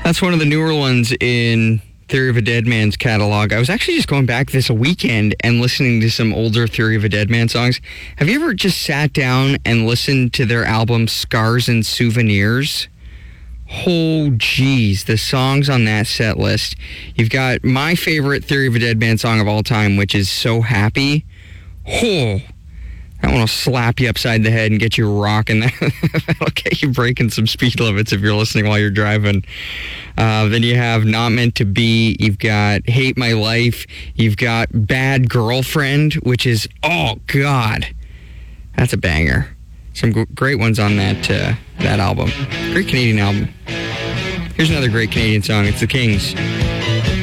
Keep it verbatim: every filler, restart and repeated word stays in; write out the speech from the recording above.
That's one of the newer ones in Theory of a Dead Man's catalog. I was actually just going back this weekend and listening to some older Theory of a Dead Man songs. Have you ever just sat down and listened to their album Scars and Souvenirs? Oh, geez, the songs on that set list. You've got my favorite Theory of a Dead Man song of all time, which is So Happy. Oh, that one will slap you upside the head and get you rocking. That'll get you breaking some speed limits if you're listening while you're driving. Uh, then you have Not Meant to Be. You've got Hate My Life. You've got Bad Girlfriend, which is, oh, God. That's a banger. Some g- great ones on that uh, that album. Great Canadian album. Here's another great Canadian song. It's The Kings.